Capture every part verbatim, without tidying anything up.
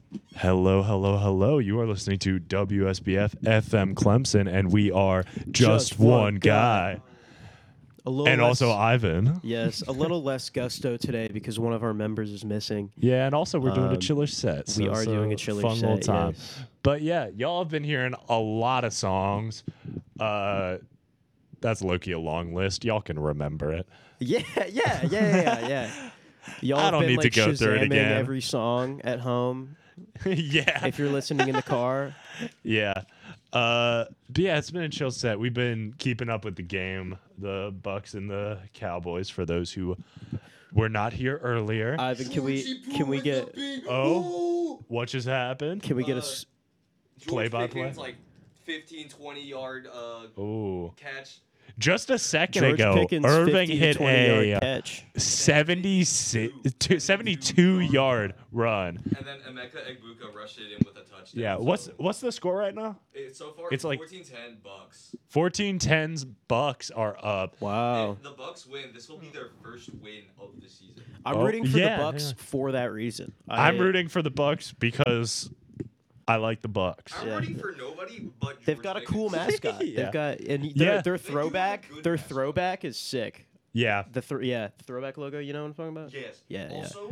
Hello, hello, hello. You are listening to W S B F F M Clemson, and we are just, Just one one guy. guy. A little And less, also Ivan. yes, a little less gusto today because one of our members is missing. Yeah, and also we're doing a Um, chiller set. So we are it's doing a chiller fun little set, time. yes. But yeah, y'all have been hearing a lot of songs. Uh, that's low-key a long list. Y'all can remember it. Yeah, yeah, yeah, yeah, yeah. Y'all I have don't been need to like go through it Shazamming again. every song at home yeah. if you're listening in the car. Yeah. Uh, but yeah, it's been a chill set. We've been keeping up with the game, the Bucks and the Cowboys. For those who were not here earlier, Ivan, can we can we get oh, what just happened? can we get a Uh, s- Play George by Pickens, play? like fifteen, twenty yard uh, Oh, catch. just a second George ago, Pickens Irving fifty to hit twenty a yard catch? seventy-two, seventy-two yard run. And then Emeka Egbuka rushed it in with a touchdown. Yeah, so what's what's the score right now? it, so far? it's It's like- fourteen ten Bucks. fourteen tens Bucks are up. Wow. If the Bucks win, this will be their first win of the season. I'm Oh, rooting for yeah, the Bucks yeah. for that reason. I, I'm rooting for the Bucks because I like the Bucks. I'm Yeah. rooting for nobody but They've George got a Pickens. cool mascot. Yeah. They've got and their, Yeah. their They do have a throwback. good Their mascot. throwback is sick. Yeah. The th- yeah throwback logo. You know what I'm talking about? Yes. Yeah, yeah. Also,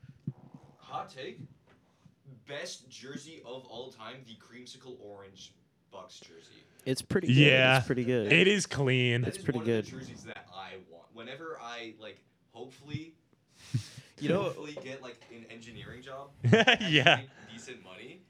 hot take. Best jersey of all time, the creamsicle orange Bucks jersey. It's pretty good. Yeah. It's pretty good. It is clean. That It's is pretty one good. Of the jerseys that I want. Whenever I like, hopefully, You know- hopefully get like an engineering job. Yeah. Make decent money.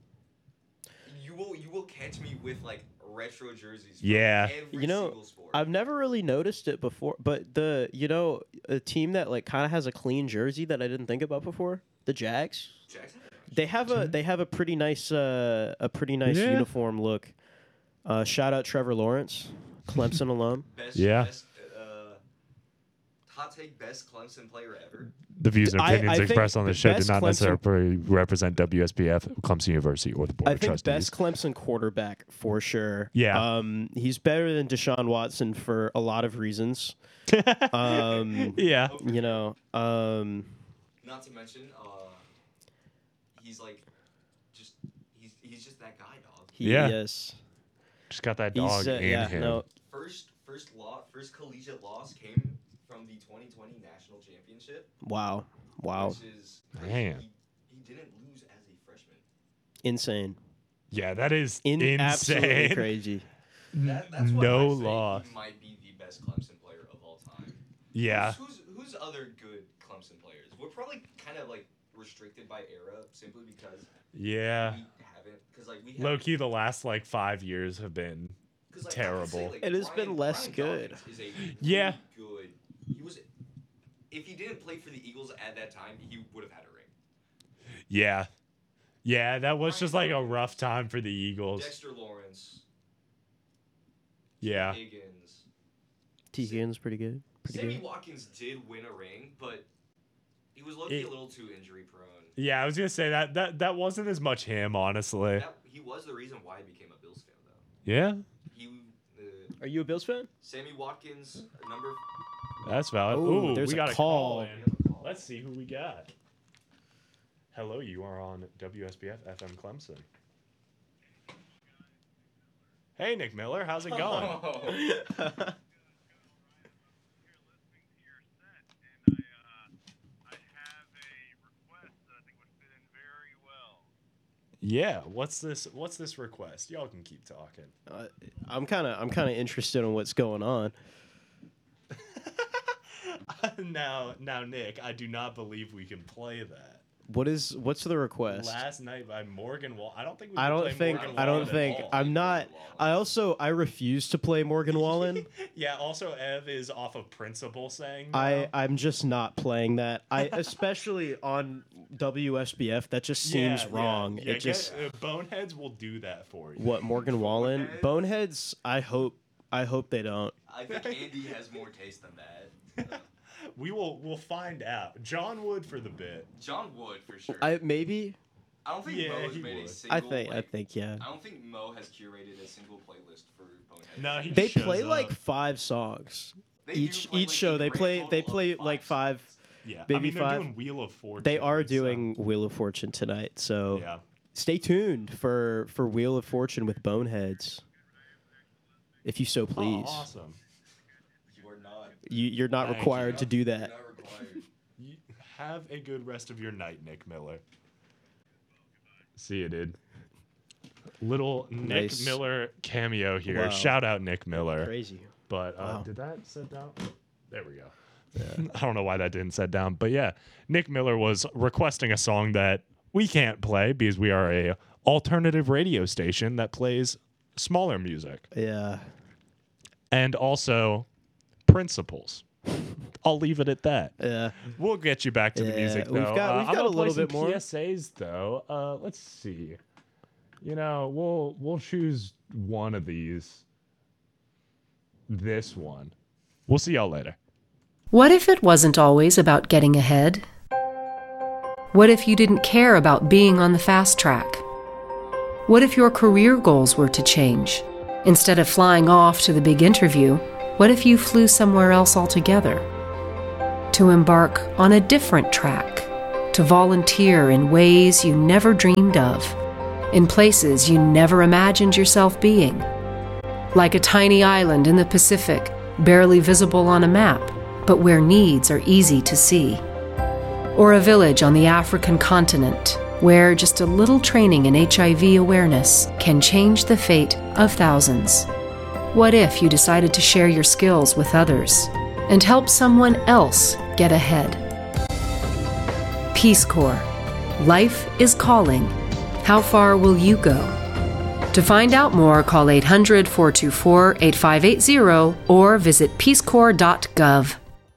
You will you will catch me with like retro jerseys. From Yeah. Every You know, single sport. I've never really noticed it before, but the you know a team that like kind of has a clean jersey that I didn't think about before, the Jags. Jackson? They have a they have a pretty nice uh, a pretty nice Yeah. uniform look. Uh, shout out Trevor Lawrence, Clemson alum. Best, Yeah. Best, uh, hot take. Best Clemson player ever. The views and I- opinions I think expressed on the this show do best not Clemson- necessarily represent W S B F, Clemson University, or the Board I of think Trustees. best Clemson quarterback for sure. Yeah. Um, he's better than Deshaun Watson for a lot of reasons. Um, yeah. Oh, for you know, um, Not to mention, uh, he's like, just he's he's just that guy, dog. he Yeah. is. Just got that He's dog uh, in yeah. him. No, First first law first collegiate loss came from the twenty twenty national championship. wow, wow, Which is crazy. Man. He, he didn't lose as a freshman. insane, Yeah, that is In- absolutely insane. crazy. That, that's what No I say loss. He might be the best Clemson player of all time. Yeah. Who's, who's who's other good Clemson players? We're probably kind of like restricted by era simply because Yeah. we haven't because like we have Low key, the last like five years have been. 'cause, like, I could say, terrible. like, It has Brian- been less Brian good. Dawkins Is a really Yeah. good. He was. If he didn't play for the Eagles at that time, he would have had a ring. Yeah. Yeah, that was just like a rough time for the Eagles. Dexter Lawrence, Yeah. Higgins, T. Higgins pretty good. Pretty Sammy good. Watkins did win a ring, but he was low-key It- a little too injury prone. Yeah, I was gonna say that that that wasn't as much him, honestly. That, he was the reason why I became a Bills fan, though. Yeah, He, uh, Are you a Bills fan? Sammy Watkins, number. that's valid. Ooh, Ooh, there's we a got a call. call. in. Let's see who we got. Hello, you are on W S B F F M Clemson. Hey, Nick Miller, how's it going? Oh. Yeah, what's this? What's this request? Y'all can keep talking. Uh, I'm kind of I'm kind of interested in what's going on. now, now, Nick, I do not believe we can play that. What is what's the request? Last night by Morgan Wall. I don't think we I can don't play think Morgan I don't Wallen at think all. I'm not. I also I refuse to play Morgan Wallen. Yeah, also Ev is off of principle saying I no. I'm just not playing that. I especially on W S B F that just seems Yeah, yeah, wrh yeah, it just get- uh, Boneheads will do that for you. what Morgan Wallen Boneheads? Boneheads. I hope I hope they don't. I think Andy has more taste than that. We will we'll find out. John Wood for the bit. John Wood for sure. I maybe I don't think Yeah, Mo has he made would. a single. I think I like, think yeah. I don't think Mo has curated a single playlist for Bonehead. No, he They shows play up. like five songs They do each play, each like, show. a They grand play total they of play like five. songs. Yeah, I Baby mean, they're Five. doing Wheel of Fortune. They are so- doing Wheel of Fortune tonight, so Yeah. stay tuned for for Wheel of Fortune with Boneheads, if you so please. Oh, awesome. You are not. You, you're not Thank required you. to do You're that. not required. You have a good rest of your night, Nick Miller. See you, dude. Little Nice. Nick Miller cameo here. Wow. Shout out Nick Miller. Crazy. But uh, Wow. did that set down? There we go. Yeah. I don't know why that didn't set down, but yeah, Nick Miller was requesting a song that we can't play because we are a alternative radio station that plays smaller music Yeah. and also principles. I'll leave it at that. Yeah. We'll get you back to the Yeah, music though. we've got- Uh, we've I'm got gonna a play little some bit more. P S As though. Uh, let's see. You know, we'll we'll choose one of these. This one. We'll see y'all later. What if it wasn't always about getting ahead? What if you didn't care about being on the fast track? What if your career goals were to change? Instead of flying off to the big interview, what if you flew somewhere else altogether? To embark on a different track, to volunteer in ways you never dreamed of, in places you never imagined yourself being. Like a tiny island in the Pacific, barely visible on a map, but where needs are easy to see. Or a village on the African continent, where just a little training in H I V awareness can change the fate of thousands. What if you decided to share your skills with others and help someone else get ahead? Peace Corps. Life is calling. How far will you go? To find out more, call eight hundred, four two four, eight five eight zero or visit peace corps dot gov.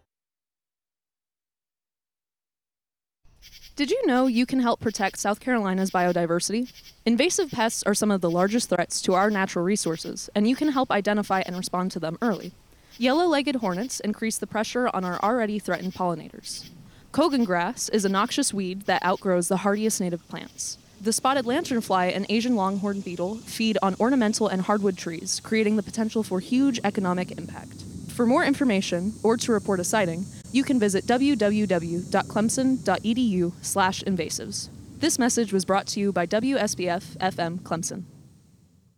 Did you know you can help protect South Carolina's biodiversity? Invasive pests are some of the largest threats to our natural resources, and you can help identify and respond to them early. Yellow-legged hornets increase the pressure on our already threatened pollinators. Kogan grass is a noxious weed that outgrows the hardiest native plants. The spotted lanternfly and Asian longhorn beetle feed on ornamental and hardwood trees, creating the potential for huge economic impact. For more information or to report a sighting, you can visit w w w dot clemson dot e d u slash invasives. This message was brought to you by W S B F F M Clemson.